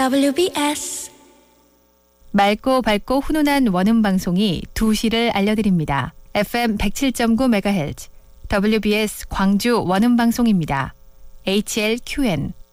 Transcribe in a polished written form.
WBS 맑고 밝고 훈훈한 원음 방송이 2시를 알려드립니다. FM 107.9MHz WBS 광주 원음 방송입니다. HLQN